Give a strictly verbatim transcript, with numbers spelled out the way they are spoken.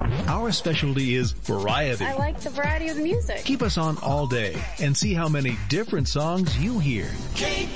Our specialty is variety. I like the variety of the music. Keep us on all day and see how many different songs you hear.